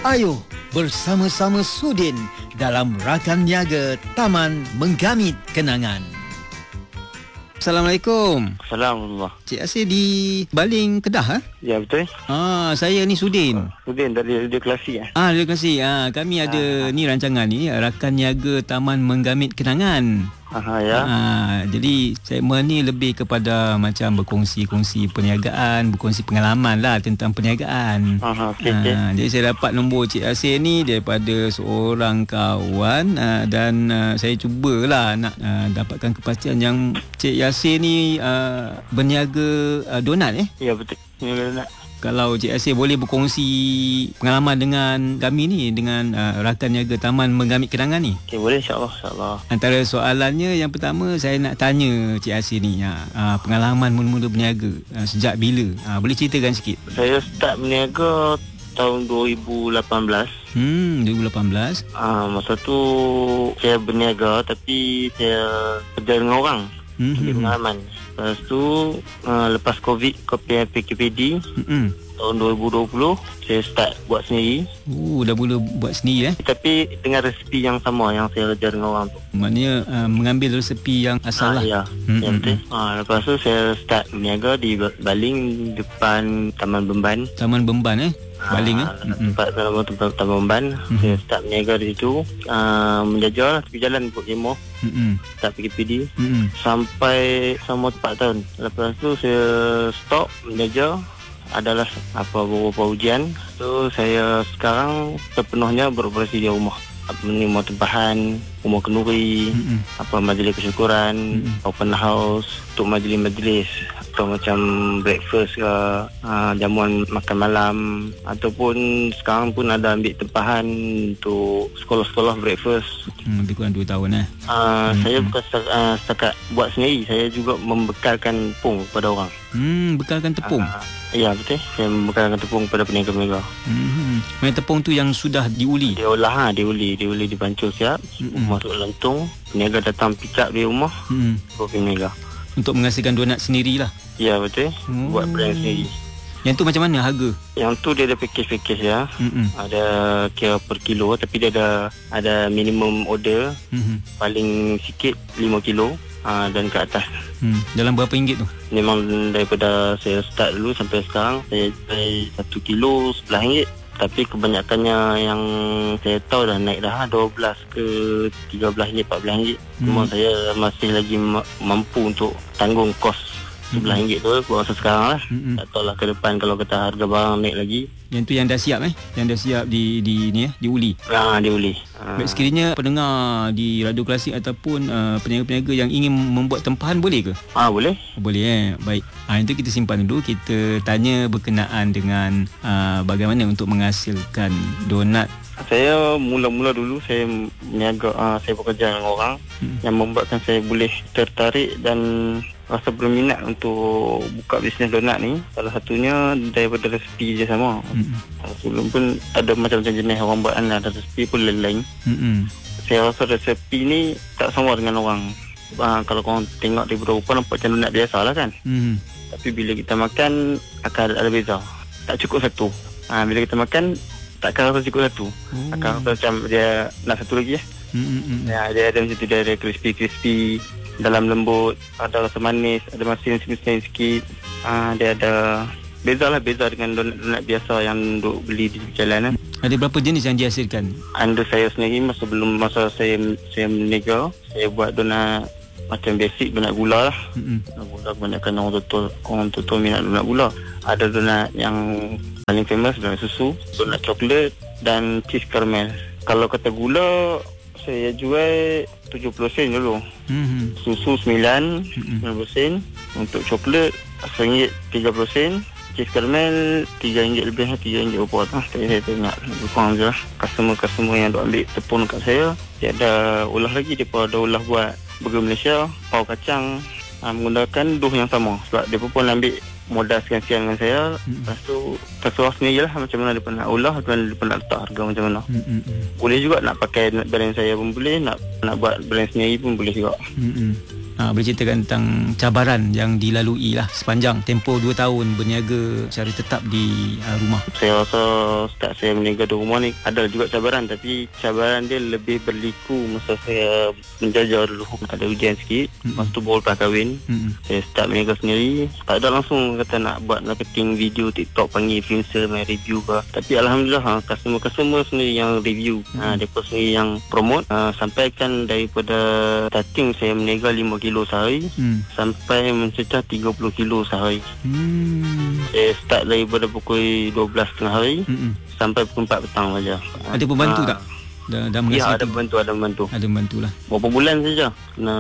Ayuh bersama-sama Sudin dalam Rakan Niaga Taman Menggamit Kenangan. Assalamualaikum. Assalamualaikum. Cik Asir di Baling, Kedah? Ya, betul. Saya ni Sudin. Sudin dari Radio Klasik. Radio Klasik. Kami ada ni rancangan ni, Rakan Niaga Taman Menggamit Kenangan. Ya. Jadi segmen ni lebih kepada macam berkongsi-kongsi perniagaan, berkongsi pengalaman lah tentang perniagaan. Okay. Jadi saya dapat nombor Cik Asir ni daripada seorang kawan, dan saya cubalah nak dapatkan kepastian yang Cik Yasir ni berniaga donat. Ya, betul. Donat. Kalau Cik Asir boleh berkongsi pengalaman dengan kami ni, dengan Rakan Niaga Taman Menggamit Kenangan ni. Okay, boleh, insyaAllah. Antara soalannya, yang pertama saya nak tanya Cik Asir ni, pengalaman mula-mula berniaga sejak bila? Boleh ceritakan sikit? Saya start berniaga tahun 2018. 2018. Masa tu saya berniaga tapi saya kerja dengan orang. Pengalaman. Lepas tu lepas COVID, PKPD, tahun 2020 saya start buat sendiri. Dah mula buat sendiri Tapi dengan resepi yang sama yang saya kerja dengan orang tu. Maknanya mengambil resepi yang asal lah. Ya, betul. Lepas tu saya start berniaga di Baling, depan Taman Bemban. Taman Bemban Baling tempat Taman Bemban. Saya start berniaga di situ, menjajal tepi jalan Bukit Timur. Start PKPD sampai selama 4 tahun. Lepas tu saya stop menjaja. Adalah beberapa ujian. So saya sekarang sepenuhnya beroperasi di rumah. Rumah tempahan, rumah kenduri, majlis kesyukuran, open house untuk majlis-majlis, atau macam breakfast ke, jamuan makan malam, ataupun sekarang pun ada ambil tempahan untuk sekolah-sekolah breakfast. Lebih kurang 2 tahun Saya bukan setakat buat sendiri, saya juga membekalkan tepung kepada orang. Bekalkan tepung? Ya, betul. Saya membekalkan tepung kepada peniaga-peniaga. Main tepung tu yang sudah diuli? Diuli dipancur siap, masuk lentung, peniaga datang pick up di rumah, bawa peniaga. Untuk menghasilkan donat sendirilah? Ya, betul. Buat brand sendiri. Yang tu macam mana harga? Yang tu dia ada package ya. Ada kira per kilo, tapi dia ada minimum order. Paling sikit 5 kilo. Dan ke atas. Dalam berapa ringgit tu? Memang daripada saya start dulu sampai sekarang, saya jual 1 kilo RM11. Tapi kebanyakannya yang saya tahu dah naik dah 12 ke RM13, RM14. Cuma saya masih lagi mampu untuk tanggung kos RM11 tu masa sekarang lah. Tak tahulah ke depan kalau kata harga barang naik lagi. Yang tu yang dah siap Yang dah siap diuli. Diuli. Baik, sekiranya pendengar di Radio Klasik ataupun peniaga-peniaga yang ingin membuat tempahan, boleh ke? Boleh. Boleh Baik. Itu kita simpan dulu. Kita tanya berkenaan dengan bagaimana untuk menghasilkan donat. Saya mula-mula dulu saya berniaga, saya bekerja dengan orang yang membuatkan saya boleh tertarik dan rasa berminat untuk buka bisnes donat ni. Salah satunya daripada resepi je sama. Sebelum pun ada macam-macam jenis orang buat, ada resepi pun lain-lain. Saya rasa resepi ni tak sama dengan orang. Kalau korang tengok di rupa nampak macam donat biasa lah kan. Tapi bila kita makan akan ada beza. Tak cukup satu. Bila kita makan takkan rasa cukup satu. Akan rasa macam dia nak satu lagi dia ada macam tu, dia ada crispy, dalam lembut, ada rasa manis, ada masin sikit. Dia ada beza dengan donat biasa yang duk beli di jalan. Ada berapa jenis yang dihasilkan? Anda saya sendiri masa saya berniaga, saya buat donat macam basic, donat gula lah. Gula kebanyakan orang tutul minat donat gula. Ada donat yang paling famous, donat susu, donat coklat dan cheese caramel. Kalau kata gula, saya jual 70 sen dulu. Susu 9 sen. Untuk coklat RM1 30 sen. Cheese caramel RM3 lebih, RM3 berapa. Saya tengok kurang je lah. Customer yang duk ambil tepung kat saya, dia ada ulah lagi. Dia pun ada ulah buat burger Malaysia, pau kacang, menggunakan dough yang sama. Sebab dia pun ambil modal sekian-sekian dengan saya. Lepas tu terserah sendiri lah macam mana dia pun nak ulah, macam mana dia pun nak letak harga macam mana. Boleh juga nak pakai brand saya pun boleh, nak buat brand sendiri pun boleh juga. Boleh ceritakan tentang cabaran yang dilalui lah sepanjang tempoh 2 tahun berniaga secara tetap di rumah. Saya rasa start saya berniaga di rumah ni ada juga cabaran, tapi cabaran dia lebih berliku masa saya menjajah dulu. Ada ujian sikit, masa tu baru lepas kahwin. Saya start berniaga sendiri, tak ada langsung kata nak buat marketing video TikTok, panggil influencer main review ke. Tapi Alhamdulillah customer sendiri yang review, mereka sendiri yang promote. Sampaikan daripada starting saya berniaga 5 kilo sehari sampai mencecah 30 kilo sehari. Saya start daripada pukul 12 tengah hari sampai pukul 4 petang saja. Ada pembantu tak? Dah ya, ada membantu. Ada membantulah. Berapa bulan saja kena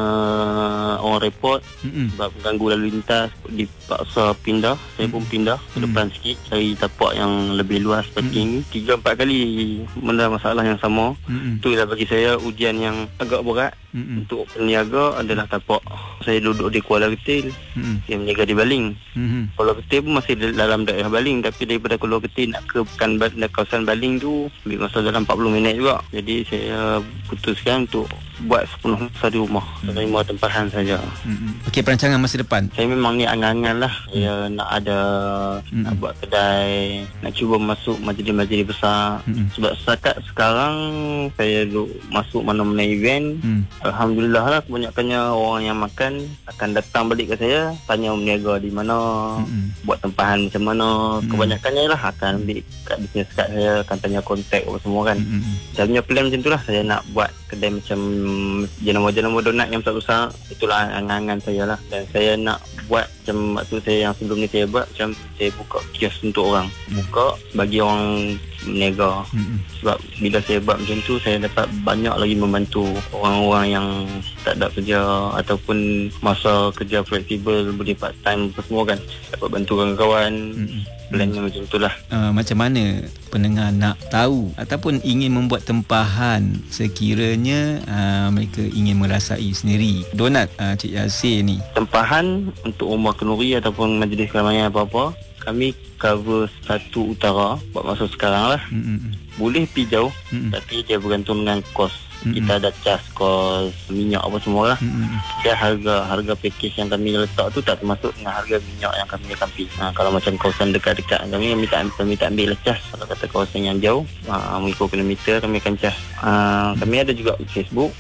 orang report sebab mengganggu lalu lintas, dipaksa pindah. Saya pun pindah ke depan sikit, cari tapak yang lebih luas parking. 3-4 kali benda masalah yang sama. Itulah bagi saya ujian yang agak berat untuk peniaga adalah tapak. Saya duduk di Kuala Ketil, saya berniaga di Baling. Kuala Ketil pun masih dalam daerah Baling, tapi daripada Kuala Ketil nak ke kawasan Baling tu ambil masa dalam 40 minit juga. Jadi saya putuskan untuk buat sepenuh masa di rumah, terima tempahan saja. Okey, perancangan masa depan? Saya memang ni angan-angan lah. Saya nak ada, nak buat kedai, nak cuba masuk majlis-majlis besar. Sebab setakat sekarang saya masuk mana-mana event. Alhamdulillah lah, kebanyakannya orang yang makan akan datang balik ke saya, tanya berniaga di mana, buat tempahan macam mana. Kebanyakannya lah akan ambil kat bisnes kad saya, akan tanya kontak apa semua kan. Saya punya plan macam tu lah. Saya nak buat kedai macam jenama-jenama donat yang besar-besar. Itulah angan-angan saya lah. Dan saya nak buat macam waktu saya yang sebelum ni saya buat, macam saya buka kios untuk orang, buka bagi orang berniaga. Sebab bila saya buat macam tu, saya dapat banyak lagi membantu orang-orang yang tak ada kerja ataupun masa kerja fleksibel, boleh part time apa semua kan, dapat bantu kawan-kawan. Plannya macam itulah. Macam mana pendengar nak tahu ataupun ingin membuat tempahan sekiranya mereka ingin merasai sendiri donat Cik Yasir ni? Tempahan untuk rumah kenduri ataupun majlis keramaian apa-apa, kami cover satu utara buat masa sekarang lah. Boleh pergi jauh, tapi dia bergantung dengan kos. Kita ada cas kos minyak apa semua lah. Dan harga package yang kami letak tu tak termasuk dengan harga minyak yang kami kampi. Kalau macam kawasan dekat-dekat kami tak ambil lah cas. Kalau kata kawasan yang jauh, mengikut kilometer kami akan cas. Kami ada juga Facebook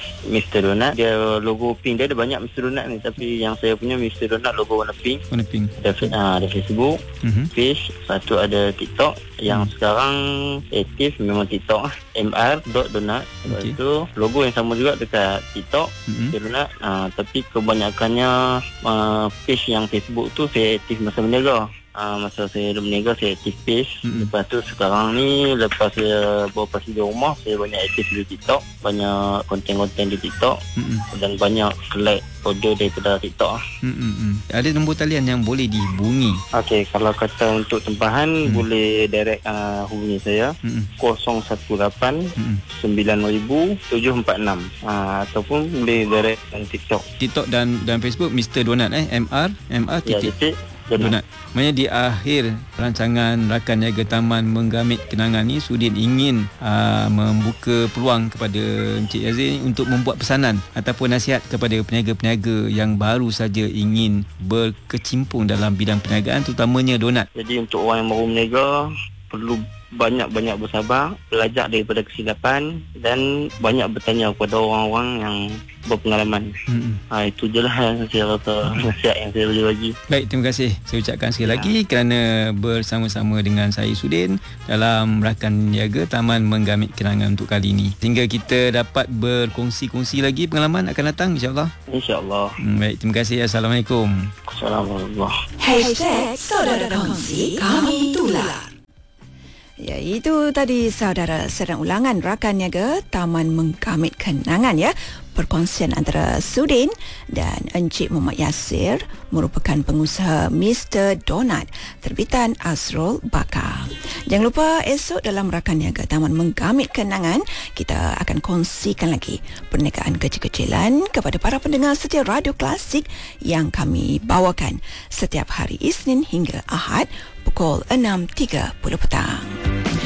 Mr. Donat. Dia logo pink. Dia ada banyak Mr. Donat ni, tapi yang saya punya Mr. Donat logo warna pink. Ada Facebook, page, satu ada TikTok. Yang sekarang aktif memang TikTok mr.donat. Itu logo yang sama juga dekat TikTok, Donat. Tapi kebanyakannya page yang Facebook tu saya aktif masa berniaga. Masa saya berniaga saya aktif page. Lepas tu sekarang ni, lepas saya beberapa di rumah, saya banyak aktif di TikTok, banyak konten-konten di TikTok, dan banyak collect order daripada TikTok. Ada nombor talian yang boleh dihubungi? Okey, kalau kata untuk tempahan boleh direct hubungi saya 018 9000 746 ataupun boleh direct dan TikTok dan Facebook Mr. Donat MR titik Donat. Maksudnya di akhir rancangan Rakan Niaga Taman Menggamit Kenangan ni, Sudin ingin membuka peluang kepada Encik Yazir untuk membuat pesanan ataupun nasihat kepada peniaga-peniaga yang baru saja ingin berkecimpung dalam bidang perniagaan, terutamanya donat. Jadi untuk orang yang baru berniaga, perlu banyak-banyak bersabar, belajar daripada kesilapan dan banyak bertanya kepada orang-orang yang berpengalaman. Itu je lah yang saya rasa nasihat yang saya boleh bagi. Baik, terima kasih saya ucapkan sekali lagi kerana bersama-sama dengan saya Sudin dalam Rakan Niaga Taman Menggamit Kenangan untuk kali ini. Hingga kita dapat berkongsi-kongsi lagi pengalaman akan datang, insyaAllah. InsyaAllah. Baik, terima kasih. Assalamualaikum. Assalamualaikum. #Saudara Kongsi Kami Tular. Ya, itu tadi saudara sedang ulangan Rakan Niaga Taman Menggamit Kenangan ya. Perkongsian antara Sudin dan Encik Muhammad Yasir, merupakan pengusaha Mr. Donat, terbitan Azrul Bakar. Jangan lupa esok dalam Rakan Niaga Taman Menggamit Kenangan, kita akan kongsikan lagi perniagaan kecil-kecilan kepada para pendengar setia Radio Klasik yang kami bawakan setiap hari Isnin hingga Ahad pukul 6.30 petang.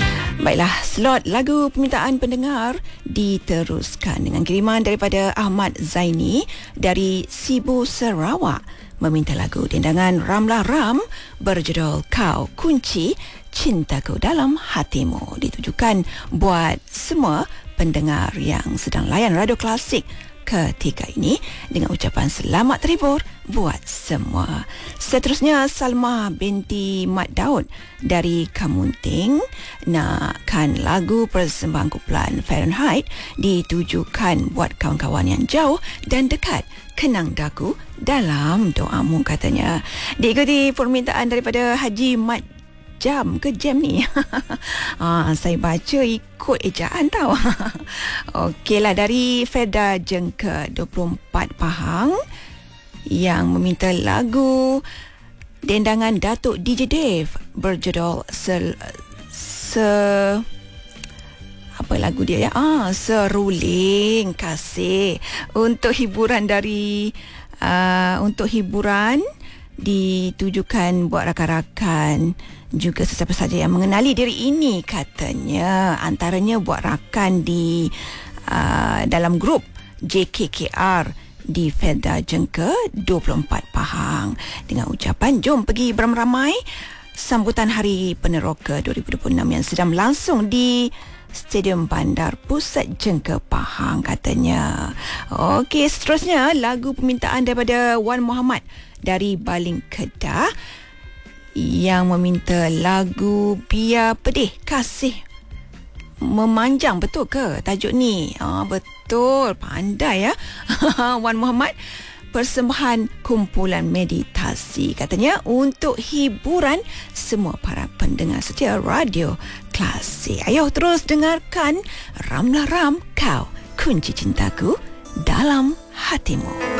Baiklah, slot lagu permintaan pendengar diteruskan dengan kiriman daripada Ahmad Zaini dari Sibu Sarawak, meminta lagu dendangan Ramlah Ram berjudul Kau Kunci Cintaku Dalam Hatimu, ditujukan buat semua pendengar yang sedang layan radio klasik ketika ini dengan ucapan selamat terhibur buat semua. Seterusnya, Salma binti Mat Daud dari Kamunting nakkan lagu persembahan kumpulan Fahrenheit ditujukan buat kawan-kawan yang jauh dan dekat. Kenang daku dalam doamu, katanya. Diikuti permintaan daripada Haji Mat Jam ni. Saya baca ikut ejaan tau. Okeylah, dari Feda Jengke 24 Pahang yang meminta lagu dendangan Datuk DJ Dave berjudul apa lagu dia ya? Seruling Kasih, untuk hiburan ditujukan buat rakan-rakan juga sesiapa saja yang mengenali diri ini, katanya. Antaranya buat rakan di dalam grup JKKR di Feda Jengke 24 Pahang dengan ucapan jom pergi beramai-ramai sambutan Hari Peneroka 2026 yang sedang berlangsung di Stadium Bandar Pusat Jengke Pahang, katanya. Okey, seterusnya lagu permintaan daripada Wan Muhammad dari Baling Kedah yang meminta lagu Biar Pedih Kasih Memanjang. Betul ke tajuk ni? Betul, pandai ya. Wan Muhammad, persembahan kumpulan meditasi, katanya, untuk hiburan semua para pendengar setia radio klasik. Ayo terus dengarkan Ramlah Ram, Kau Kunci Cintaku Dalam Hatimu.